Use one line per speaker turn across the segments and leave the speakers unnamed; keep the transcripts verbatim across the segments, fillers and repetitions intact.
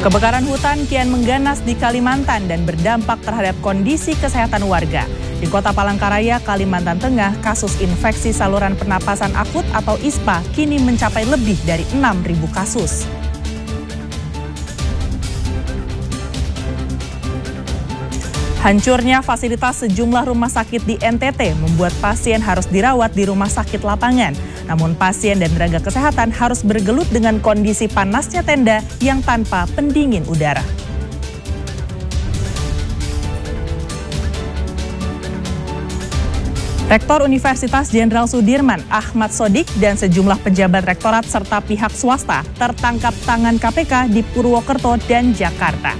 Kebakaran hutan kian mengganas di Kalimantan dan berdampak terhadap kondisi kesehatan warga. Di Kota Palangkaraya, Kalimantan Tengah, kasus infeksi saluran pernapasan akut atau I S P A kini mencapai lebih dari enam ribu kasus. Hancurnya fasilitas sejumlah rumah sakit di N T T membuat pasien harus dirawat di rumah sakit lapangan. Namun pasien dan tenaga kesehatan harus bergelut dengan kondisi panasnya tenda yang tanpa pendingin udara. Rektor Universitas Jenderal Sudirman, Ahmad Sodik, dan sejumlah pejabat rektorat serta pihak swasta tertangkap tangan K P K di Purwokerto dan Jakarta.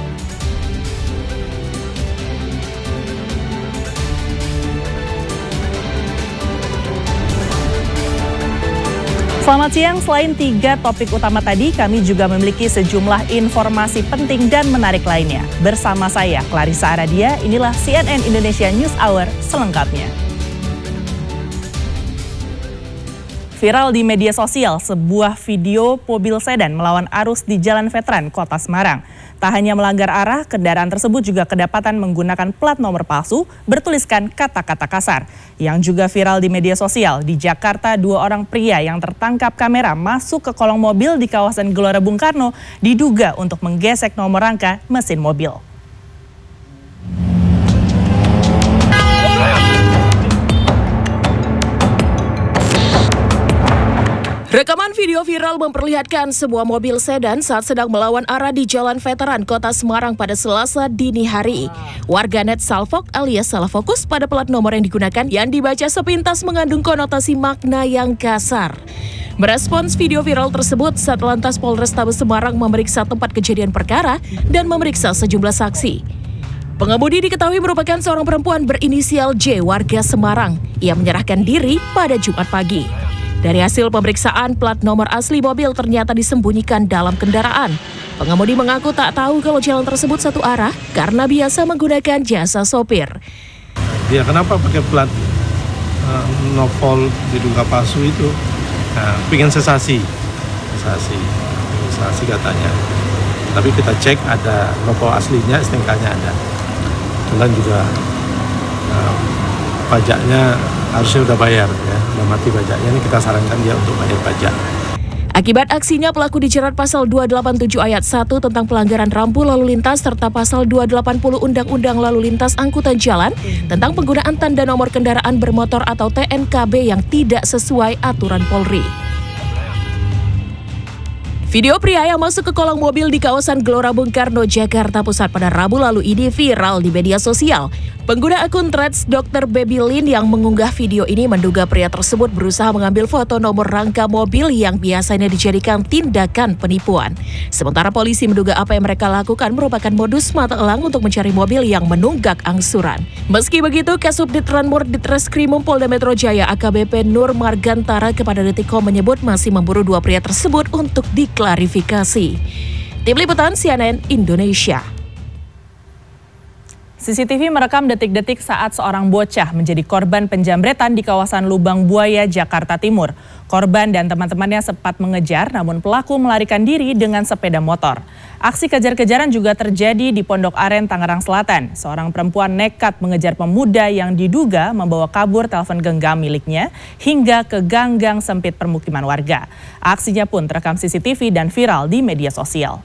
Selamat siang, selain tiga topik utama tadi, kami juga memiliki sejumlah informasi penting dan menarik lainnya. Bersama saya, Clarissa Aradia, inilah C N N Indonesia News Hour selengkapnya. Viral di media sosial, sebuah video mobil sedan melawan arus di Jalan Veteran, Kota Semarang. Tak hanya melanggar arah, kendaraan tersebut juga kedapatan menggunakan plat nomor palsu bertuliskan kata-kata kasar. Yang juga viral di media sosial, di Jakarta dua orang pria yang tertangkap kamera masuk ke kolong mobil di kawasan Gelora Bung Karno diduga untuk menggesek nomor rangka mesin mobil.
Rekaman video viral memperlihatkan sebuah mobil sedan saat sedang melawan arah di Jalan Veteran, Kota Semarang pada Selasa dini hari. Warganet salfok alias salah fokus pada plat nomor yang digunakan yang dibaca sepintas mengandung konotasi makna yang kasar. Merespons video viral tersebut, Satlantas Polrestabes Semarang memeriksa tempat kejadian perkara dan memeriksa sejumlah saksi. Pengemudi diketahui merupakan seorang perempuan berinisial J, warga Semarang. Ia menyerahkan diri pada Jumat pagi. Dari hasil pemeriksaan, plat nomor asli mobil ternyata disembunyikan dalam kendaraan. Pengemudi mengaku tak tahu kalau jalan tersebut satu arah karena biasa menggunakan jasa sopir.
Dia kenapa pakai plat uh, nopol diduga palsu itu? Nah, pengen sensasi, sensasi, sensasi katanya. Tapi kita cek ada nopol aslinya, S T N K-nya ada. Kemudian juga uh, pajaknya harusnya udah bayar ya, udah mati pajaknya, ini kita sarankan dia untuk bayar pajak.
Akibat aksinya pelaku dijerat pasal dua delapan tujuh ayat satu tentang pelanggaran rambu lalu lintas serta pasal dua delapan nol Undang-Undang Lalu Lintas Angkutan Jalan tentang penggunaan tanda nomor kendaraan bermotor atau T N K B yang tidak sesuai aturan Polri. Video pria yang masuk ke kolong mobil di kawasan Gelora Bung Karno, Jakarta Pusat pada Rabu lalu ini viral di media sosial. Pengguna akun Threads dokter Baby Lin yang mengunggah video ini menduga pria tersebut berusaha mengambil foto nomor rangka mobil yang biasanya dijadikan tindakan penipuan. Sementara polisi menduga apa yang mereka lakukan merupakan modus mata elang untuk mencari mobil yang menunggak angsuran. Meski begitu, Kasubdit Ranmur Ditreskrimum Polda Metro Jaya A K B P Nur Margantara kepada Detikcom menyebut masih memburu dua pria tersebut untuk diklarifikasi. Tim Liputan C N N Indonesia.
C C T V merekam detik-detik saat seorang bocah menjadi korban penjambretan di kawasan Lubang Buaya, Jakarta Timur. Korban dan teman-temannya sempat mengejar, namun pelaku melarikan diri dengan sepeda motor. Aksi kejar-kejaran juga terjadi di Pondok Aren, Tangerang Selatan. Seorang perempuan nekat mengejar pemuda yang diduga membawa kabur telepon genggam miliknya hingga ke gang-gang sempit permukiman warga. Aksinya pun terekam C C T V dan viral di media sosial.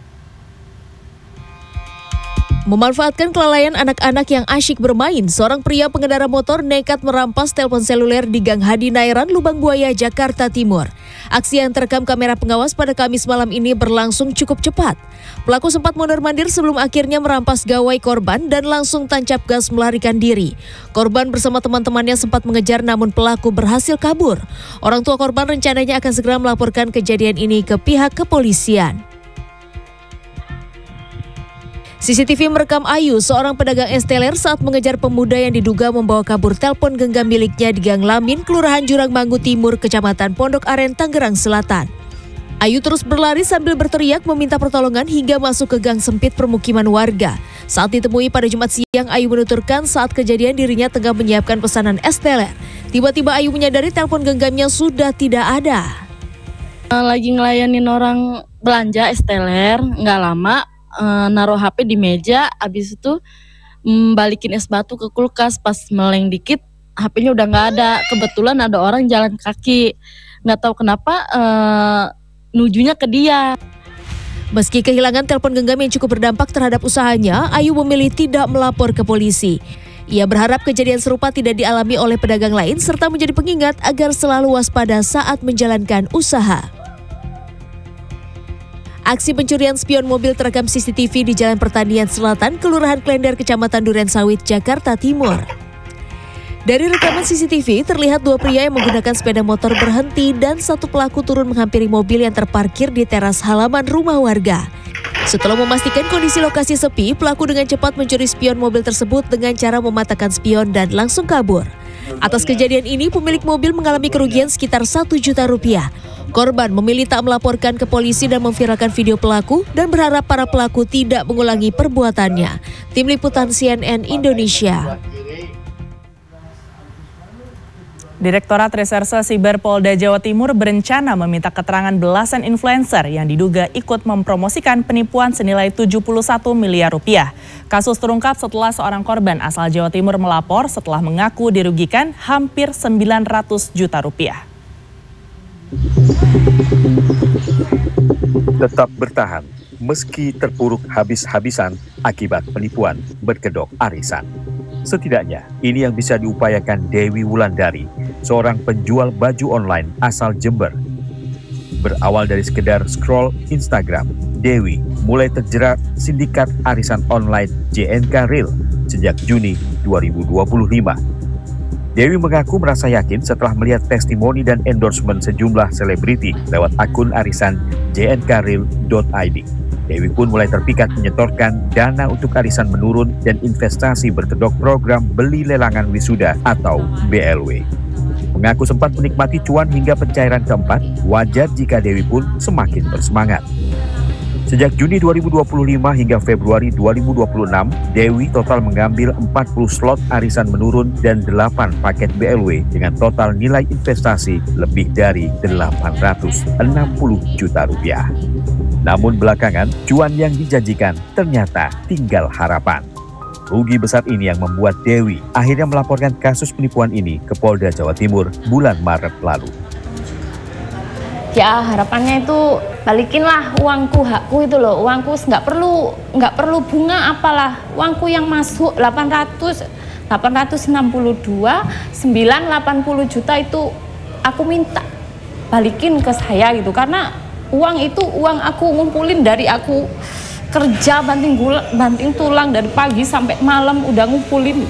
Memanfaatkan kelalaian anak-anak yang asyik bermain, seorang pria pengendara motor nekat merampas telepon seluler di Gang Hadi Nairan, Lubang Buaya, Jakarta Timur. Aksi yang terekam kamera pengawas pada Kamis malam ini berlangsung cukup cepat. Pelaku sempat mondar-mandir sebelum akhirnya merampas gawai korban dan langsung tancap gas melarikan diri. Korban bersama teman-temannya sempat mengejar namun pelaku berhasil kabur. Orang tua korban rencananya akan segera melaporkan kejadian ini ke pihak kepolisian. C C T V merekam Ayu, seorang pedagang es teler saat mengejar pemuda yang diduga membawa kabur telepon genggam miliknya di Gang Lamin, Kelurahan Jurangmangu Timur, Kecamatan Pondok Aren, Tangerang Selatan. Ayu terus berlari sambil berteriak meminta pertolongan hingga masuk ke gang sempit permukiman warga. Saat ditemui pada Jumat siang, Ayu menuturkan saat kejadian dirinya tengah menyiapkan pesanan es teler. Tiba-tiba Ayu menyadari telepon genggamnya sudah tidak ada.
Lagi ngelayanin orang belanja es teler, nggak lama uh, naruh H P di meja, abis itu um, balikin es batu ke kulkas, pas meleng dikit H P-nya udah nggak ada. Kebetulan ada orang jalan kaki, nggak tahu kenapa uh, nujunya ke dia.
Meski kehilangan telepon genggam yang cukup berdampak terhadap usahanya, Ayu memilih tidak melapor ke polisi. Ia berharap kejadian serupa tidak dialami oleh pedagang lain serta menjadi pengingat agar selalu waspada saat menjalankan usaha. Aksi pencurian spion mobil terekam C C T V di Jalan Pertanian Selatan, Kelurahan Klender, Kecamatan Durensawit, Jakarta Timur. Dari rekaman C C T V, terlihat dua pria yang menggunakan sepeda motor berhenti dan satu pelaku turun menghampiri mobil yang terparkir di teras halaman rumah warga. Setelah memastikan kondisi lokasi sepi, pelaku dengan cepat mencuri spion mobil tersebut dengan cara mematahkan spion dan langsung kabur. Atas kejadian ini, pemilik mobil mengalami kerugian sekitar satu juta rupiah. Korban memilih tak melaporkan ke polisi dan memviralkan video pelaku dan berharap para pelaku tidak mengulangi perbuatannya. Tim Liputan C N N Indonesia.
Direktorat Reserse Siber Polda Jawa Timur berencana meminta keterangan belasan influencer yang diduga ikut mempromosikan penipuan senilai tujuh puluh satu miliar rupiah. Kasus terungkap setelah seorang korban asal Jawa Timur melapor setelah mengaku dirugikan hampir sembilan ratus juta rupiah.
Tetap bertahan meski terpuruk habis-habisan akibat penipuan berkedok arisan. Setidaknya ini yang bisa diupayakan Dewi Wulandari, seorang penjual baju online asal Jember. Berawal dari sekedar scroll Instagram, Dewi mulai terjerat sindikat arisan online J N K Real sejak Juni dua ribu dua puluh lima. Dewi mengaku merasa yakin setelah melihat testimoni dan endorsement sejumlah selebriti lewat akun arisan j n k real dot i d. Dewi pun mulai terpikat menyetorkan dana untuk arisan menurun dan investasi berkedok program beli lelangan wisuda atau B L W. Mengaku sempat menikmati cuan hingga pencairan keempat, wajar jika Dewi pun semakin bersemangat. Sejak Juni dua ribu dua puluh lima hingga Februari dua ribu dua puluh enam, Dewi total mengambil empat puluh slot arisan menurun dan delapan paket B L W dengan total nilai investasi lebih dari delapan ratus enam puluh juta rupiah. Namun belakangan, cuan yang dijanjikan ternyata tinggal harapan. Rugi besar ini yang membuat Dewi akhirnya melaporkan kasus penipuan ini ke Polda Jawa Timur bulan Maret lalu.
Ya harapannya itu balikinlah uangku, hakku itu loh, uangku nggak perlu nggak perlu bunga apalah, uangku yang masuk delapan ratus enam puluh dua sembilan ratus delapan puluh juta itu aku minta balikin ke saya gitu, karena uang itu uang aku ngumpulin dari aku kerja banting gula, banting tulang dari pagi sampai malam udah ngumpulin.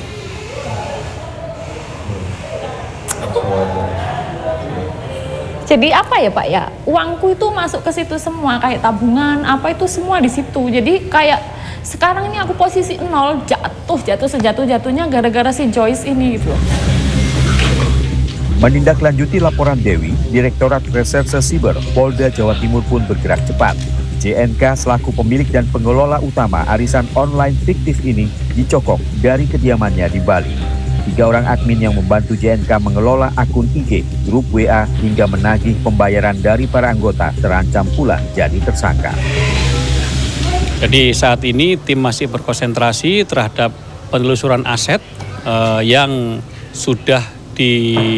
Jadi apa ya Pak ya, uangku itu masuk ke situ semua, kayak tabungan, apa itu semua di situ. Jadi kayak sekarang ini aku posisi nol, jatuh, jatuh sejatuh-jatuhnya gara-gara si Joyce ini gitu.
Menindaklanjuti laporan Dewi, Direktorat Reserse Siber Polda Jawa Timur pun bergerak cepat. J N K selaku pemilik dan pengelola utama arisan online fiktif ini dicokok dari kediamannya di Bali. Tiga orang admin yang membantu J N K mengelola akun I G, grup W A, hingga menagih pembayaran dari para anggota terancam pula jadi tersangka.
Jadi saat ini tim masih berkonsentrasi terhadap penelusuran aset uh, yang sudah di,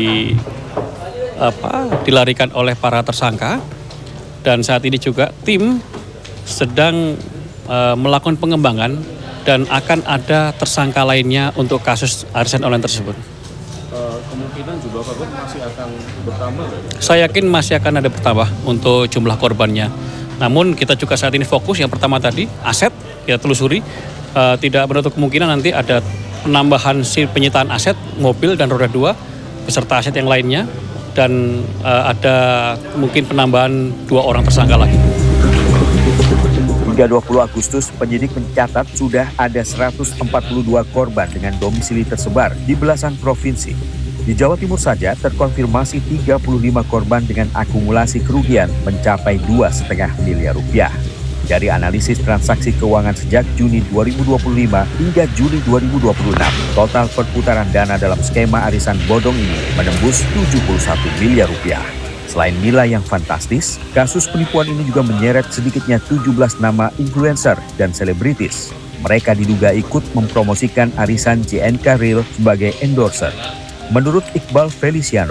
apa, dilarikan oleh para tersangka. Dan saat ini juga tim sedang uh, melakukan pengembangan dan akan ada tersangka lainnya untuk kasus arisan online tersebut.
Uh, kemungkinan jumlah korban masih akan bertambah?
Saya yakin masih akan ada bertambah untuk jumlah korbannya. Namun kita juga saat ini fokus yang pertama tadi, aset kita telusuri. Uh, tidak menutup kemungkinan nanti ada penambahan si penyitaan aset, mobil dan roda dua, beserta aset yang lainnya. Dan uh, ada mungkin penambahan dua orang tersangka lagi.
Hingga dua puluh Agustus, penyidik mencatat sudah ada seratus empat puluh dua korban dengan domisili tersebar di belasan provinsi. Di Jawa Timur saja terkonfirmasi tiga puluh lima korban dengan akumulasi kerugian mencapai dua koma lima miliar rupiah. Dari analisis transaksi keuangan sejak Juni dua ribu dua puluh lima hingga Juli dua ribu dua puluh enam, total perputaran dana dalam skema arisan bodong ini menembus tujuh puluh satu miliar rupiah. Selain nilai yang fantastis, kasus penipuan ini juga menyeret sedikitnya tujuh belas nama influencer dan selebritis. Mereka diduga ikut mempromosikan arisan J N K Real sebagai endorser. Menurut Iqbal Feliciano,